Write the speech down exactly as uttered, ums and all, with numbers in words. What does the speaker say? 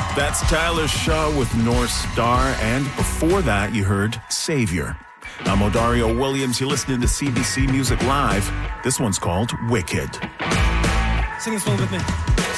That's Tyler Shaw with North Star, and before that you heard Savior. I'm Odario Williams. You're listening to C B C Music Live. This one's called Wicked. Sing this one with me.